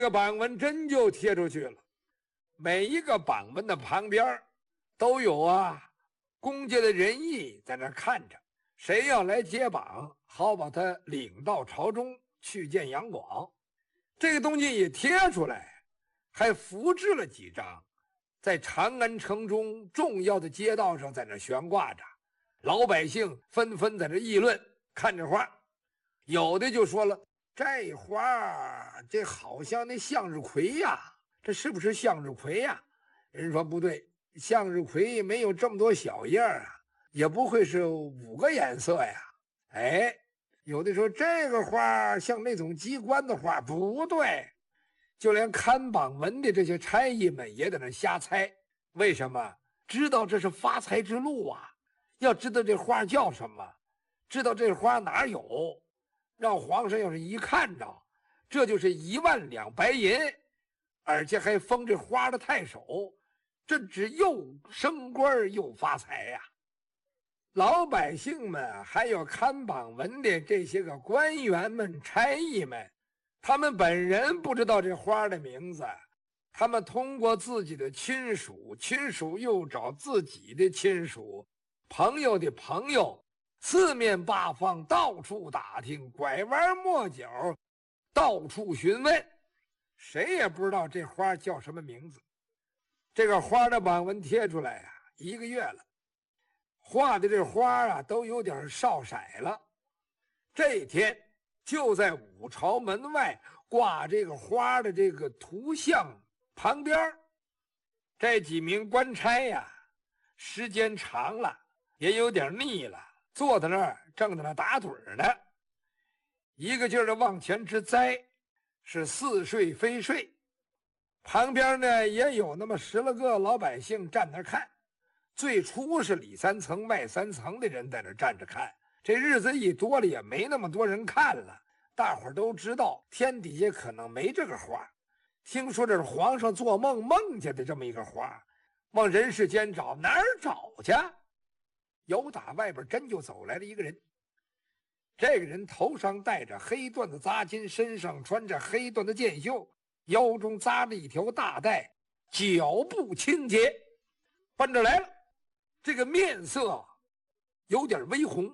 这个榜文真就贴出去了。每一个榜文的旁边都有公家的人役在那看着，谁要来接榜，好把他领到朝中去见杨广。这个东西也贴出来，还复制了几张，在长安城中重要的街道上在那悬挂着，老百姓纷纷在这议论，看着花。有的就说了，这花这好像那向日葵呀，这是不是向日葵呀？人说不对，向日葵没有这么多小叶也不会是5个颜色呀。哎，有的说这个花像那种机关的花，不对，就连看榜文的这些差役们也在那瞎猜。为什么？知道这是发财之路啊，要知道这花叫什么，知道这花哪有，让皇上要是一看着，这就是1万两白银，而且还封这花的太守，这只又升官又发财呀。老百姓们还有看榜文的这些个官员们、差役们，他们本人不知道这花的名字，他们通过自己的亲属，亲属又找自己的亲属，朋友的朋友，四面八方到处打听，拐弯抹角到处询问，谁也不知道这花叫什么名字。这个花的榜文贴出来1个月了，画的这花都有点少色了。这一天就在武朝门外挂这个花的这个图像旁边，这几名官差时间长了也有点腻了，坐在那儿正在那打盹呢，一个劲儿的往前直栽，是似睡非睡。旁边呢也有那么10来个老百姓站那儿看。最初是里3层外3层的人在那站着看，这日子一多了也没那么多人看了，大伙儿都知道天底下可能没这个花，听说这是皇上做梦梦见的这么一个花，往人世间找，哪儿找去？由打外边真就走来了一个人，这个人头上戴着黑缎子扎巾，身上穿着黑缎的箭袖，腰中扎着一条大带，脚步清洁，奔着来了。这个面色有点微红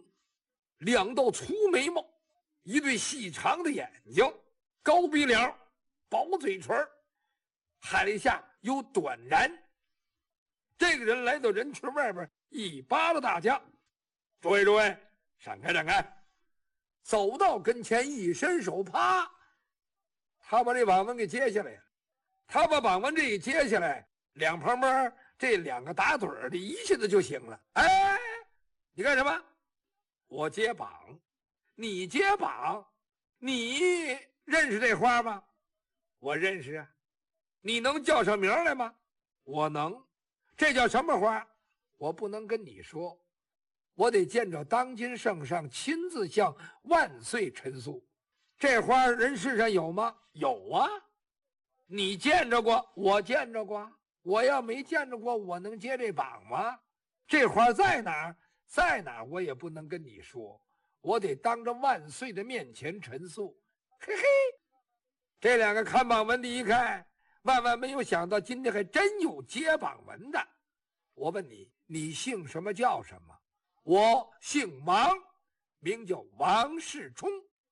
，2道粗眉毛，一对细长的眼睛，高鼻梁，薄嘴唇，喊了一下有短髯。这个人来到人群外边，一扒拉大家，诸位诸位，闪开闪开，走到跟前一伸手，啪，他把这榜文给揭下来了。他把榜文这一揭下来，两旁边这2个打盹的一下子就醒了。哎，你干什么？我揭榜。你揭榜？你认识这花吗？我认识啊。你能叫上名来吗？我能。这叫什么花？我不能跟你说，我得见着当今圣上亲自向万岁陈述。这花人世上有吗？有啊。你见着过？我见着过。我要没见着过，我能揭这榜吗？这花在哪儿？在哪儿我也不能跟你说，我得当着万岁的面前陈述。嘿嘿，这2个看榜文的一看，万万没有想到今天还真有揭榜文的。我问你，你姓什么叫什么？我姓王，名叫王世充。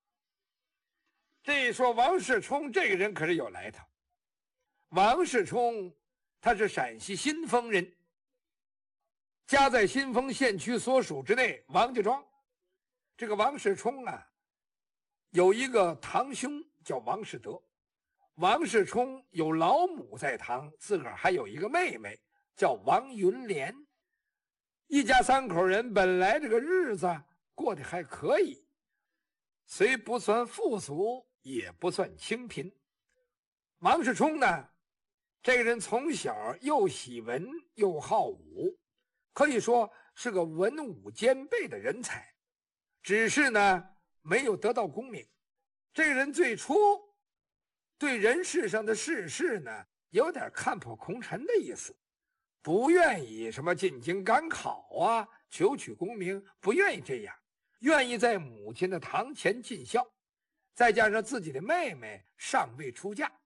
这一说王世充这个人可是有来头。王世充他是陕西新丰人，家在新丰县区所属之内王家庄。这个王世充有一个堂兄叫王世德。王世充有老母在堂，自个儿还有一个妹妹叫王云莲。一家3口人本来这个日子过得还可以，虽不算富足，也不算清贫。王世充呢，这个人从小又喜文又好武，可以说是个文武兼备的人才，只是呢没有得到功名。这个人最初对人世上的世事呢有点看破红尘的意思，不愿意什么进京赶考求取功名，不愿意这样，愿意在母亲的堂前尽孝。再加上自己的妹妹尚未出嫁，